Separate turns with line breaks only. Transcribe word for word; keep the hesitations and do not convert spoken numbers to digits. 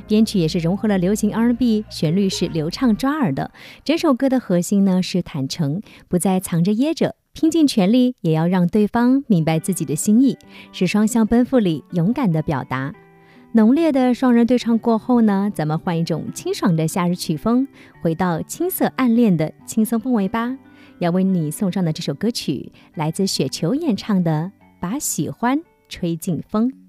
编曲也是融合了流行 R and B， 旋律是流畅抓耳的。整首歌的核心呢是坦诚，不再藏着掖着，拼尽全力也要让对方明白自己的心意，是双向奔赴里勇敢的表达。浓烈的双人对唱过后呢，咱们换一种清爽的夏日曲风，回到青涩暗恋的轻松氛围吧。要为你送上的这首歌曲，来自雪球演唱的《把喜欢吹进风》。